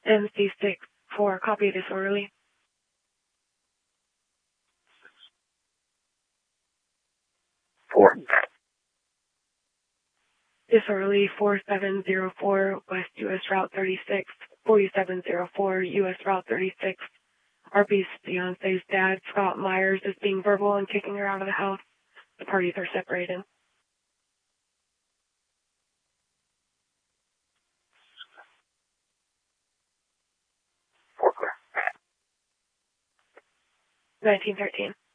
MC6-4, copy disorderly. Four. Disorderly 4704, West US Route 36, 4704, US Route 36. RP's fiance's dad, Scott Myers, is being verbal and kicking her out of the house. The parties are separated. Four clear. 1913.